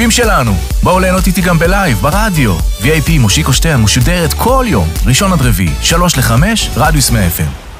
אהובים שלנו, בואו ליהנות איתי גם בלייב, ברדיו. VIP מושיקו שטרן משודרת כל יום, ראשון עד רביעי, 3 ל-5, רדיוס 100 FM.